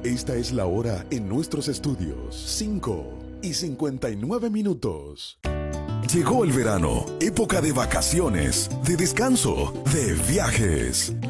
Esta es la hora en nuestros estudios. 5:59. Llegó el verano, época de vacaciones, de descanso, de viajes.